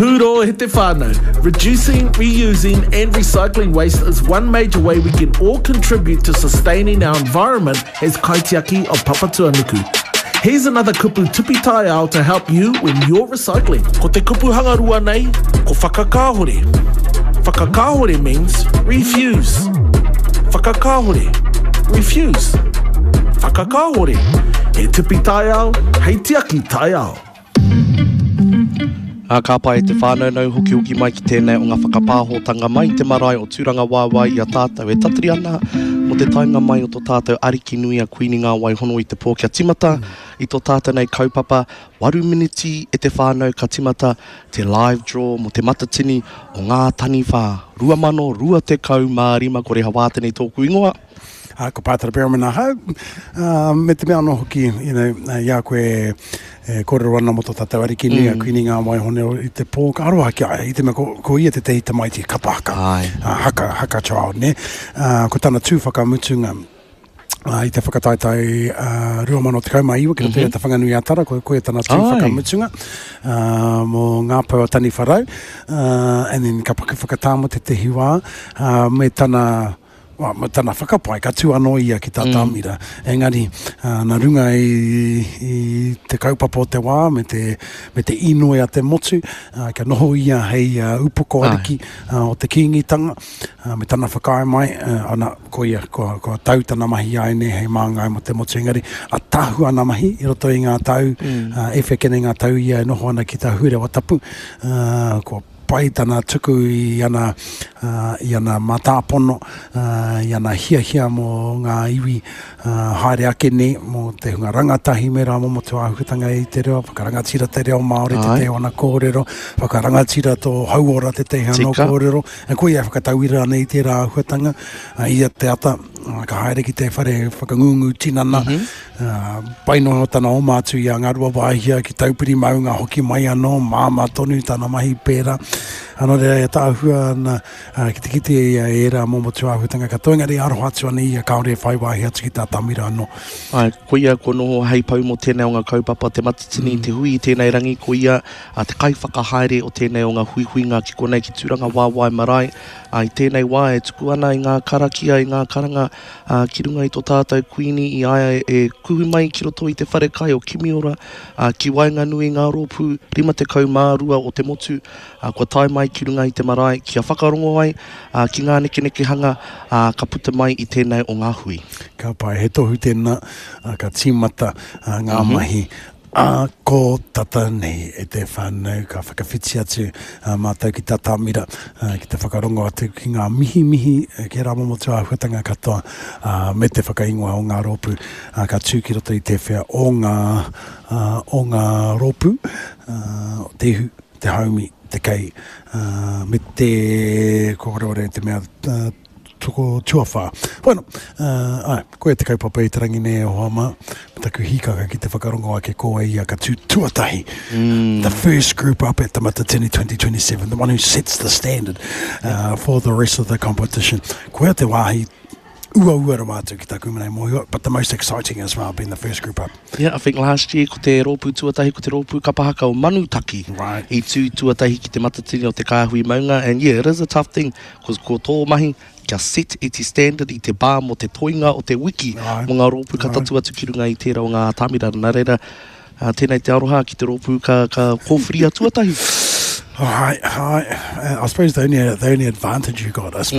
Puro he te whānau. Reducing, reusing and recycling waste is one major way we can all contribute to sustaining our environment as kaitiaki of Papatuanuku. Here's another kupu tupi tai ao to help you when you're recycling. Ko te kupu hangarua nei, ko whakakāhore. Whakakāhore means refuse. Whakakāhore, refuse. Whakakāhore, he tupi tai ao, hei tiaki tai ao. Ka pai te whānau nau hoki mai ki tēnei o ngā whakapāhotanga mai te marae o tūranga wāwai i a tātou e tatari ana mo te tainga mai o tō tātou ariki nui a Queenie ngā waihono i te pō kia timata i tō tātou nei kaupapa 8 miniti e te whānau ka timata te live draw mo te matatini o ngā tani whā 2025 ko reha wātene tōku ingoa. Ko pātara pēra mena hau. Me te mea no hoki, ia koe kōrero ana mo tō tātou ariki nui a Queenie ngā waihono i te pō ka aroha ki ai, i te mea ko ia te hita mai te kapahaka, haka child, ne? Ko tāna tūwhakamutunga i te whakataitai rua mano te kaumā iwa, ki te whanganui atara, koe tāna tūwhakamutunga mo ngā pau tani wharau, and then ka whakatāmo te hiwa, me tāna tana whakapai, ka tū anō ia ki tā tāmira. Engari, nā runga i te kaupapa o te wā, me te inoe a te motu, ka noho ia hei upoko ariki o te kingitanga, me tana whakae mai, ana ko ia, ko tau tana mahi ai ne, hei māngai mo te motu. Engari, a tahu ana mahi, i roto i ngā tau, e whekene ngā tau ia, noho ana ki tā hure wa tapu, ko pai tana tuku i ana matāpono, i ana hia mo ngā iwi haere ake ne, mo te hunga rangatahi me rā mo te āhukatanga i te reo, whakarangatira te reo Māori te te ona kōrero, whakarangatira tō hauora te te hano kōrero, e koe ia whakatauira nei te rā āhukatanga, ia te ata, ka haere ki te whare whakangungu tinana, paino tana o mātu i a ngarua wāhia ki taupiri maunga hoki mai anō, māma tonu tana mahi pēra, ano rea e tāhua na ki te kite e rā momotu āhutanga katoa, engari aroha atu ana i a kaore e whai wāhi atu ki tā tamira anō. Ko ia ko noho hei pau mo tēnei o ngā kaupapa, te matatini, te hui i tēnei rangi, ko ia te kai whakahaere o tēnei o ngā huihuinga ki konei ki tūranga wāwai marae, i tēnei wā e tuku ana i ngā karakia, i ngā karanga ki runga i tō tātou Queenie i aia e kuhi mai ki roto i te whare kai o Kimiora, ki wainga nui ngā rōpū, rima te kaumārua o te motu, kua tai mai ki runga i te marae, kia whakarongo ai, ki ngā neke hanga, ka puta mai i tēnei o ngā hui. Ka pai, he tohu tēnā, ka tīmata ngā mahi, ko tata nei e te whanau, ka whakawhiti atu mātou ki tā tāmira, ki te whakarongo atu ki ngā mihi, ki rā momotu āhuatanga katoa, me te whakaingoa o ngā rōpū, ka tūki roto i te whea o ngā rōpū, te hu, te haumi, te kei, me te kōrore te mea toko tuawha. Bueno, koe te kaupapa i te rangi ne o hama, taku hikaka ki te whakarongo ake koe i a ka tuatahi. The first group up at the Matatini 2027, the one who sets the standard for the rest of the competition. Koe te wāhi ua ra mātou ki taku manei mohi, but the most exciting as well being the first group up. Yeah, I think last year ko te rōpū tuatahi, ko te rōpū kapahaka o Manutaki. Right. I tū tuatahi ki te matatini o te kāhui maunga, and yeah, it is a tough thing, because ko tō mahi, kia set e te standard i te bā mo te toinga o te wiki, mo ngā rōpū ka tatu atu ki runga i tērā o ngā tāmira, nā reira, tēnei te aroha ki te rōpū ka kōwhiria tuatahi. Hi. I suppose the only advantage you got,